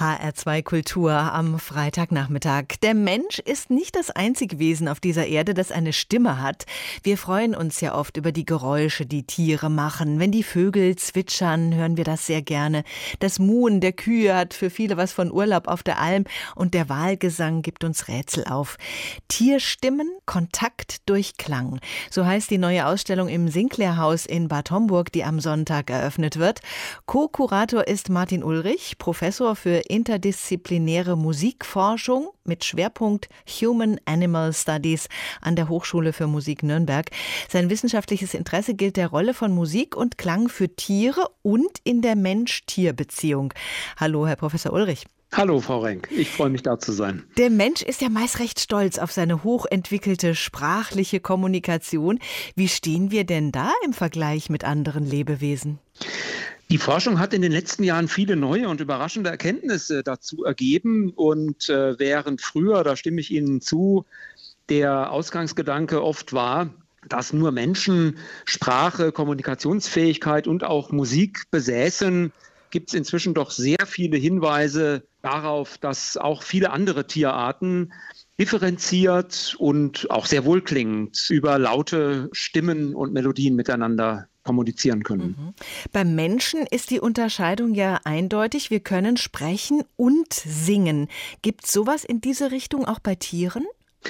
HR2 Kultur am Freitagnachmittag. Der Mensch ist nicht das einzige Wesen auf dieser Erde, das eine Stimme hat. Wir freuen uns ja oft über die Geräusche, die Tiere machen. Wenn die Vögel zwitschern, hören wir das sehr gerne. Das Muhen der Kühe hat für viele was von Urlaub auf der Alm und der Walgesang gibt uns Rätsel auf. Tierstimmen, Kontakt durch Klang. So heißt die neue Ausstellung im Sinclair-Haus in Bad Homburg, die am Sonntag eröffnet wird. Co-Kurator ist Martin Ulrich, Professor für interdisziplinäre Musikforschung mit Schwerpunkt Human Animal Studies an der Hochschule für Musik Nürnberg. Sein wissenschaftliches Interesse gilt der Rolle von Musik und Klang für Tiere und in der Mensch-Tier-Beziehung. Hallo, Herr Professor Ulrich. Hallo, Frau Renk. Ich freue mich, da zu sein. Der Mensch ist ja meist recht stolz auf seine hochentwickelte sprachliche Kommunikation. Wie stehen wir denn da im Vergleich mit anderen Lebewesen? Die Forschung hat in den letzten Jahren viele neue und überraschende Erkenntnisse dazu ergeben. Und während früher, da stimme ich Ihnen zu, der Ausgangsgedanke oft war, dass nur Menschen Sprache, Kommunikationsfähigkeit und auch Musik besäßen, gibt es inzwischen doch sehr viele Hinweise darauf, dass auch viele andere Tierarten differenziert und auch sehr wohlklingend über laute Stimmen und Melodien miteinander kommunizieren können. Beim Menschen ist die Unterscheidung ja eindeutig. Wir können sprechen und singen. Gibt es sowas in diese Richtung auch bei Tieren?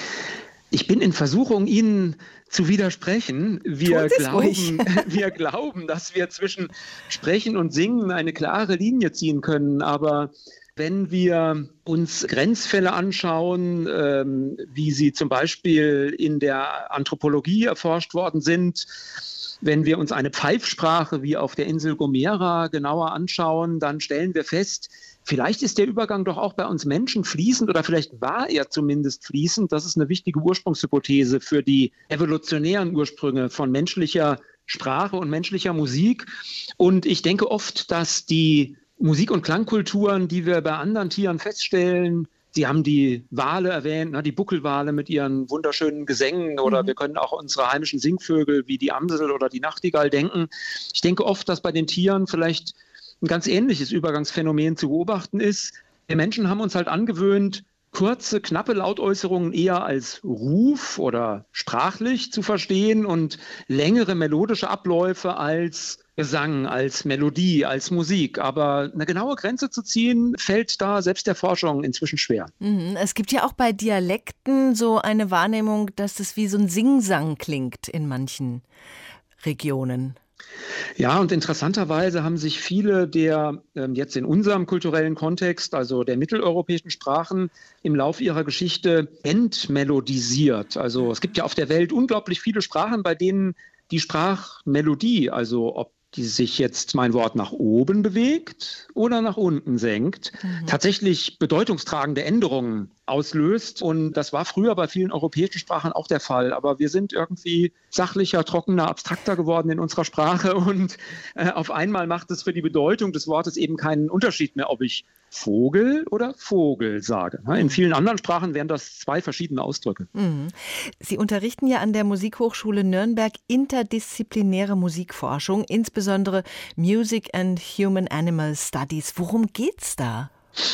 Ich bin in Versuchung, Ihnen zu widersprechen. Wir glauben, dass wir zwischen Sprechen und Singen eine klare Linie ziehen können. Aber wenn wir uns Grenzfälle anschauen, wie sie zum Beispiel in der Anthropologie erforscht worden sind, wenn wir uns eine Pfeifsprache wie auf der Insel Gomera genauer anschauen, dann stellen wir fest, vielleicht ist der Übergang doch auch bei uns Menschen fließend oder vielleicht war er zumindest fließend. Das ist eine wichtige Ursprungshypothese für die evolutionären Ursprünge von menschlicher Sprache und menschlicher Musik. Und ich denke oft, dass die Musik- und Klangkulturen, die wir bei anderen Tieren feststellen, Sie haben die Wale erwähnt, die Buckelwale mit ihren wunderschönen Gesängen oder wir können auch unsere heimischen Singvögel wie die Amsel oder die Nachtigall denken. Ich denke oft, dass bei den Tieren vielleicht ein ganz ähnliches Übergangsphänomen zu beobachten ist. Wir Menschen haben uns halt angewöhnt, kurze, knappe Lautäußerungen eher als Ruf oder sprachlich zu verstehen und längere melodische Abläufe als Gesang, als Melodie, als Musik. Aber eine genaue Grenze zu ziehen, fällt da selbst der Forschung inzwischen schwer. Es gibt ja auch bei Dialekten so eine Wahrnehmung, dass es wie so ein Singsang klingt in manchen Regionen. Ja, und interessanterweise haben sich viele der jetzt in unserem kulturellen Kontext, also der mitteleuropäischen Sprachen, im Laufe ihrer Geschichte entmelodisiert. Also es gibt ja auf der Welt unglaublich viele Sprachen, bei denen die Sprachmelodie, also ob die sich jetzt mein Wort nach oben bewegt oder nach unten senkt, tatsächlich bedeutungstragende Änderungen auslöst. Und das war früher bei vielen europäischen Sprachen auch der Fall. Aber wir sind irgendwie sachlicher, trockener, abstrakter geworden in unserer Sprache. Und auf einmal macht es für die Bedeutung des Wortes eben keinen Unterschied mehr, ob ich Vogel oder Vogel sage. In vielen anderen Sprachen wären das zwei verschiedene Ausdrücke. Sie unterrichten ja an der Musikhochschule Nürnberg interdisziplinäre Musikforschung, insbesondere Music and Human Animal Studies. Worum geht's da?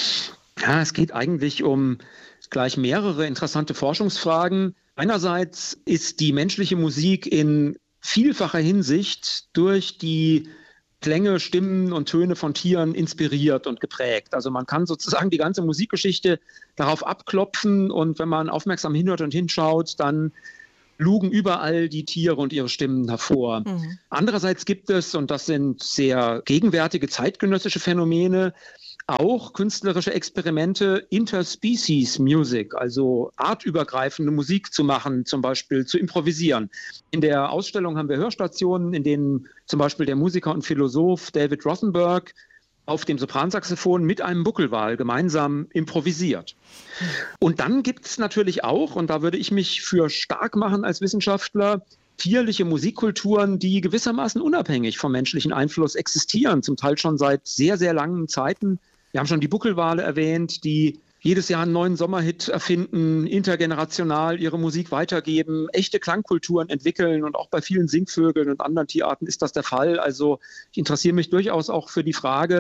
Ja, es geht eigentlich um gleich mehrere interessante Forschungsfragen. Einerseits ist die menschliche Musik in vielfacher Hinsicht durch die Klänge, Stimmen und Töne von Tieren inspiriert und geprägt. Also man kann sozusagen die ganze Musikgeschichte darauf abklopfen und wenn man aufmerksam hinhört und hinschaut, dann lugen überall die Tiere und ihre Stimmen hervor. Andererseits gibt es, und das sind sehr gegenwärtige zeitgenössische Phänomene, auch künstlerische Experimente, Interspecies Music, also artübergreifende Musik zu machen, zum Beispiel zu improvisieren. In der Ausstellung haben wir Hörstationen, in denen zum Beispiel der Musiker und Philosoph David Rothenberg auf dem Sopransaxophon mit einem Buckelwal gemeinsam improvisiert. Und dann gibt es natürlich auch, und da würde ich mich für stark machen als Wissenschaftler, tierliche Musikkulturen, die gewissermaßen unabhängig vom menschlichen Einfluss existieren, zum Teil schon seit sehr, sehr langen Zeiten. Wir haben schon die Buckelwale erwähnt, die jedes Jahr einen neuen Sommerhit erfinden, intergenerational ihre Musik weitergeben, echte Klangkulturen entwickeln und auch bei vielen Singvögeln und anderen Tierarten ist das der Fall. Also ich interessiere mich durchaus auch für die Frage,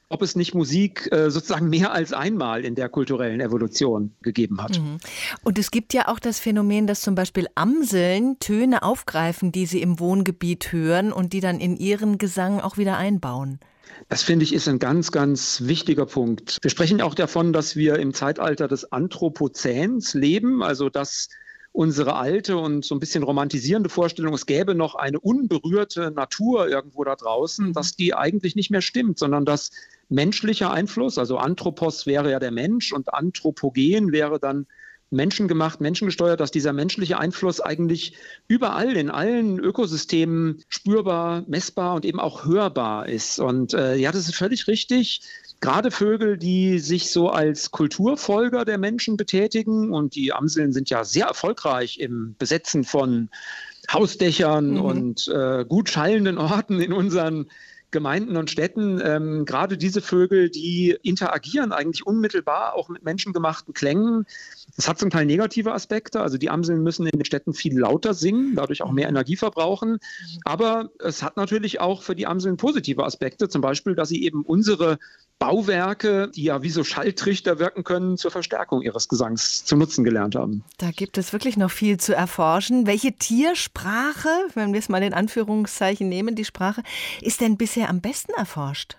ob es nicht Musik sozusagen mehr als einmal in der kulturellen Evolution gegeben hat. Und es gibt ja auch das Phänomen, dass zum Beispiel Amseln Töne aufgreifen, die sie im Wohngebiet hören und die dann in ihren Gesang auch wieder einbauen. Das finde ich ist ein ganz, ganz wichtiger Punkt. Wir sprechen auch davon, dass wir im Zeitalter des Anthropozäns leben, also dass unsere alte und so ein bisschen romantisierende Vorstellung, es gäbe noch eine unberührte Natur irgendwo da draußen, dass die eigentlich nicht mehr stimmt, sondern dass menschlicher Einfluss, also Anthropos wäre ja der Mensch und Anthropogen wäre dann menschengemacht, menschengesteuert, dass dieser menschliche Einfluss eigentlich überall in allen Ökosystemen spürbar, messbar und eben auch hörbar ist. Und ja, das ist völlig richtig. Gerade Vögel, die sich so als Kulturfolger der Menschen betätigen, und die Amseln sind ja sehr erfolgreich im Besetzen von Hausdächern und gut schallenden Orten in unseren Gemeinden und Städten, gerade diese Vögel, die interagieren eigentlich unmittelbar auch mit menschengemachten Klängen. Das hat zum Teil negative Aspekte, also die Amseln müssen in den Städten viel lauter singen, dadurch auch mehr Energie verbrauchen. Aber es hat natürlich auch für die Amseln positive Aspekte, zum Beispiel, dass sie eben unsere Bauwerke, die ja wie so Schalltrichter wirken können, zur Verstärkung ihres Gesangs zu nutzen gelernt haben. Da gibt es wirklich noch viel zu erforschen. Welche Tiersprache, wenn wir es mal in Anführungszeichen nehmen, die Sprache, ist denn bisher am besten erforscht?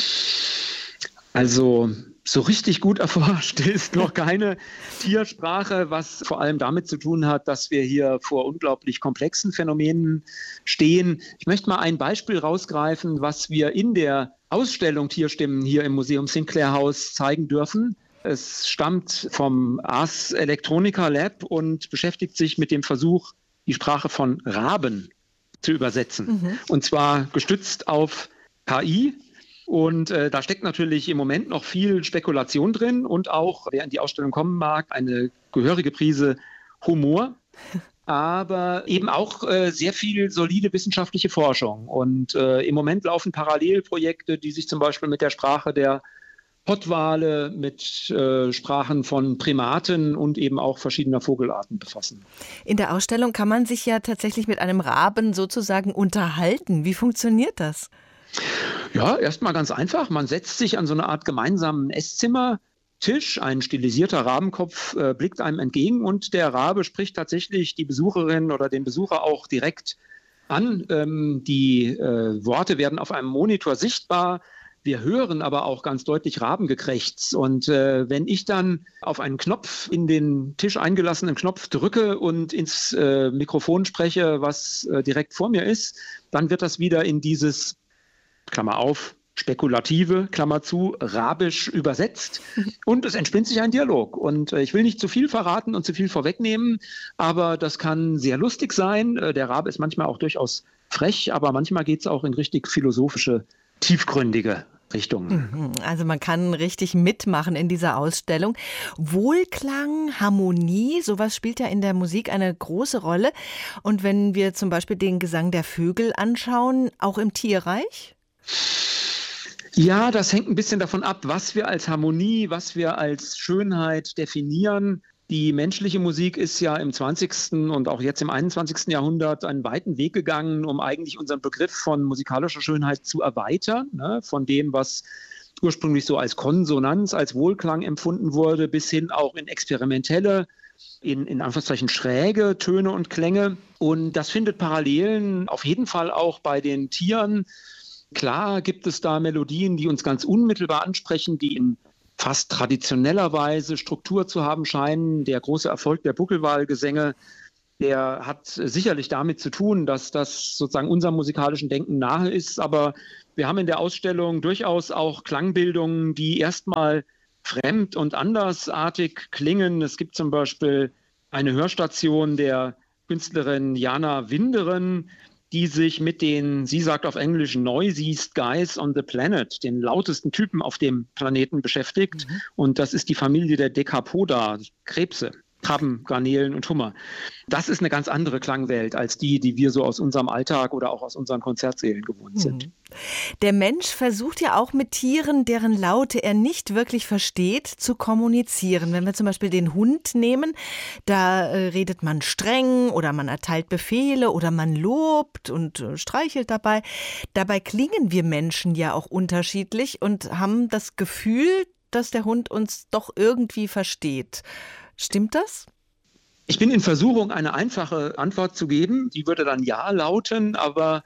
Also so richtig gut erforscht ist noch keine Tiersprache, was vor allem damit zu tun hat, dass wir hier vor unglaublich komplexen Phänomenen stehen. Ich möchte mal ein Beispiel rausgreifen, was wir in der Ausstellung Tierstimmen hier im Museum Sinclair House zeigen dürfen. Es stammt vom Ars Electronica Lab und beschäftigt sich mit dem Versuch, die Sprache von Raben zu übersetzen. Und zwar gestützt auf KI. Und da steckt natürlich im Moment noch viel Spekulation drin und auch, wer in die Ausstellung kommen mag, eine gehörige Prise Humor, aber eben auch sehr viel solide wissenschaftliche Forschung. Und im Moment laufen Parallelprojekte, die sich zum Beispiel mit der Sprache der Pottwale, mit Sprachen von Primaten und eben auch verschiedener Vogelarten befassen. In der Ausstellung kann man sich ja tatsächlich mit einem Raben sozusagen unterhalten. Wie funktioniert das? Ja, erstmal ganz einfach. Man setzt sich an so eine Art gemeinsamen Esszimmertisch. Ein stilisierter Rabenkopf blickt einem entgegen und der Rabe spricht tatsächlich die Besucherin oder den Besucher auch direkt an. Die Worte werden auf einem Monitor sichtbar. Wir hören aber auch ganz deutlich Rabengekrächz. Und wenn ich dann auf einen Knopf, in den Tisch eingelassenen Knopf drücke und ins Mikrofon spreche, was direkt vor mir ist, dann wird das wieder in dieses, Klammer auf, spekulative, Klammer zu, rabisch übersetzt und es entspinnt sich ein Dialog. Und ich will nicht zu viel verraten und zu viel vorwegnehmen, aber das kann sehr lustig sein. Der Rabe ist manchmal auch durchaus frech, aber manchmal geht es auch in richtig philosophische, tiefgründige Richtungen. Also man kann richtig mitmachen in dieser Ausstellung. Wohlklang, Harmonie, sowas spielt ja in der Musik eine große Rolle. Und wenn wir zum Beispiel den Gesang der Vögel anschauen, auch im Tierreich? Ja, das hängt ein bisschen davon ab, was wir als Harmonie, was wir als Schönheit definieren. Die menschliche Musik ist ja im 20. und auch jetzt im 21. Jahrhundert einen weiten Weg gegangen, um eigentlich unseren Begriff von musikalischer Schönheit zu erweitern, ne? Von dem, was ursprünglich so als Konsonanz, als Wohlklang empfunden wurde, bis hin auch in experimentelle, in Anführungszeichen schräge Töne und Klänge. Und das findet Parallelen auf jeden Fall auch bei den Tieren. Klar gibt es da Melodien, die uns ganz unmittelbar ansprechen, die in fast traditioneller Weise Struktur zu haben scheinen. Der große Erfolg der Buckelwalgesänge, der hat sicherlich damit zu tun, dass das sozusagen unserem musikalischen Denken nahe ist. Aber wir haben in der Ausstellung durchaus auch Klangbildungen, die erstmal fremd und andersartig klingen. Es gibt zum Beispiel eine Hörstation der Künstlerin Jana Winderen, die sich mit den, sie sagt auf Englisch, noisiest guys on the planet, den lautesten Typen auf dem Planeten beschäftigt. Und das ist die Familie der Decapoda, Krebse. Krabben, Garnelen und Hummer. Das ist eine ganz andere Klangwelt als die wir so aus unserem Alltag oder auch aus unseren Konzertsälen gewohnt sind. Der Mensch versucht ja auch mit Tieren, deren Laute er nicht wirklich versteht, zu kommunizieren. Wenn wir zum Beispiel den Hund nehmen, da redet man streng oder man erteilt Befehle oder man lobt und streichelt dabei. Dabei klingen wir Menschen ja auch unterschiedlich und haben das Gefühl, dass der Hund uns doch irgendwie versteht. Stimmt das? Ich bin in Versuchung, eine einfache Antwort zu geben. Die würde dann ja lauten, aber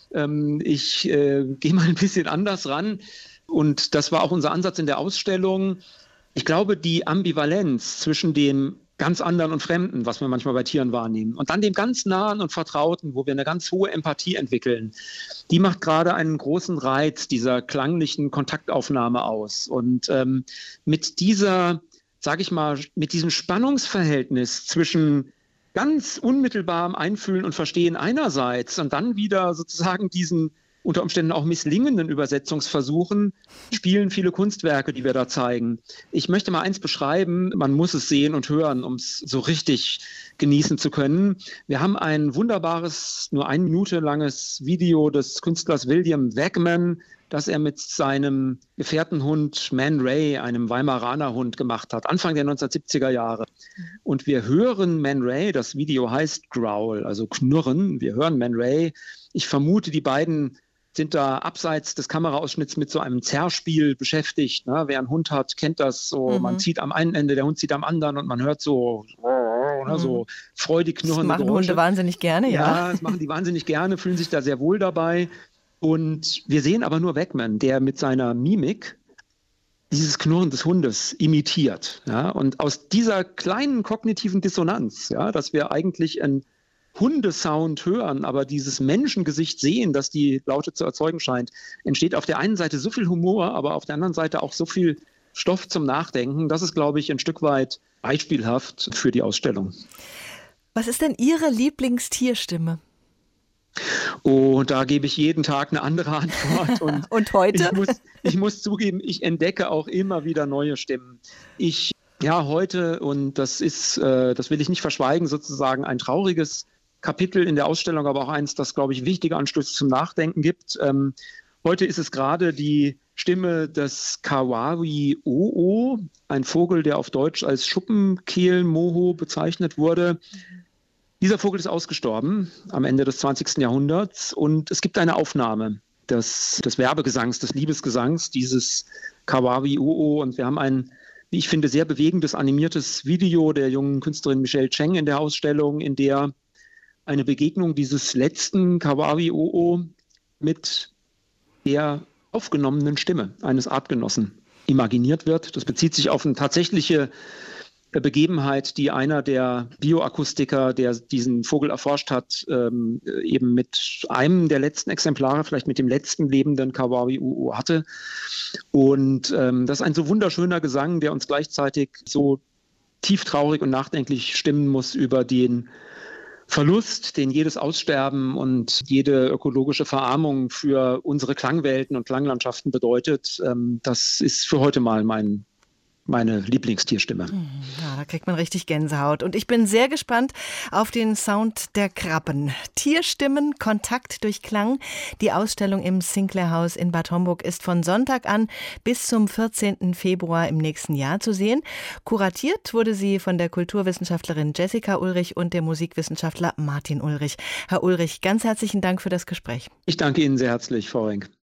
ich gehe mal ein bisschen anders ran. Und das war auch unser Ansatz in der Ausstellung. Ich glaube, die Ambivalenz zwischen dem ganz anderen und Fremden, was wir manchmal bei Tieren wahrnehmen, und dann dem ganz Nahen und Vertrauten, wo wir eine ganz hohe Empathie entwickeln, die macht gerade einen großen Reiz dieser klanglichen Kontaktaufnahme aus. Und mit dieser, sage ich mal, mit diesem Spannungsverhältnis zwischen ganz unmittelbarem Einfühlen und Verstehen einerseits und dann wieder sozusagen diesen unter Umständen auch misslingenden Übersetzungsversuchen spielen viele Kunstwerke, die wir da zeigen. Ich möchte mal eins beschreiben, man muss es sehen und hören, um es so richtig genießen zu können. Wir haben ein wunderbares, nur 1 Minute langes Video des Künstlers William Wegman, das er mit seinem Gefährtenhund Man Ray, einem Weimaraner Hund, gemacht hat, Anfang der 1970er Jahre. Und wir hören Man Ray, das Video heißt Growl, also Knurren. Wir hören Man Ray. Ich vermute, die beiden sind da abseits des Kameraausschnitts mit so einem Zerrspiel beschäftigt. Ne? Wer einen Hund hat, kennt das so. Man zieht am einen Ende, der Hund zieht am anderen und man hört so, so freudig knurrende Geräusche. Das machen Hunde wahnsinnig gerne, ja. Ja, das machen die wahnsinnig gerne, fühlen sich da sehr wohl dabei. Und wir sehen aber nur Wegman, der mit seiner Mimik dieses Knurren des Hundes imitiert. Ja? Und aus dieser kleinen kognitiven Dissonanz, ja, dass wir eigentlich ein Hundesound hören, aber dieses Menschengesicht sehen, das die Laute zu erzeugen scheint, entsteht auf der einen Seite so viel Humor, aber auf der anderen Seite auch so viel Stoff zum Nachdenken. Das ist, glaube ich, ein Stück weit beispielhaft für die Ausstellung. Was ist denn Ihre Lieblingstierstimme? Oh, da gebe ich jeden Tag eine andere Antwort. Und heute? Ich muss zugeben, ich entdecke auch immer wieder neue Stimmen. Heute, und das will ich nicht verschweigen, sozusagen ein trauriges Kapitel in der Ausstellung, aber auch eins, das, glaube ich, wichtige Anstöße zum Nachdenken gibt. Heute ist es gerade die Stimme des Kawawi-Oo, ein Vogel, der auf Deutsch als Schuppenkehlmoho bezeichnet wurde. Dieser Vogel ist ausgestorben am Ende des 20. Jahrhunderts und es gibt eine Aufnahme des Werbegesangs, des Liebesgesangs dieses Kawawi-Oo und wir haben ein, wie ich finde, sehr bewegendes animiertes Video der jungen Künstlerin Michelle Cheng in der Ausstellung, in der eine Begegnung dieses letzten Kawawi-Oo mit der aufgenommenen Stimme eines Artgenossen imaginiert wird. Das bezieht sich auf eine tatsächliche Begebenheit, die einer der Bioakustiker, der diesen Vogel erforscht hat, eben mit einem der letzten Exemplare, vielleicht mit dem letzten lebenden Kawawi-Oo hatte. Und das ist ein so wunderschöner Gesang, der uns gleichzeitig so tief traurig und nachdenklich stimmen muss über den Verlust, den jedes Aussterben und jede ökologische Verarmung für unsere Klangwelten und Klanglandschaften bedeutet. Das ist für heute mal meine Lieblingstierstimme. Ja, da kriegt man richtig Gänsehaut. Und ich bin sehr gespannt auf den Sound der Krabben. Tierstimmen, Kontakt durch Klang. Die Ausstellung im Sinclair-Haus in Bad Homburg ist von Sonntag an bis zum 14. Februar im nächsten Jahr zu sehen. Kuratiert wurde sie von der Kulturwissenschaftlerin Jessica Ulrich und dem Musikwissenschaftler Martin Ulrich. Herr Ulrich, ganz herzlichen Dank für das Gespräch. Ich danke Ihnen sehr herzlich, Frau Renk.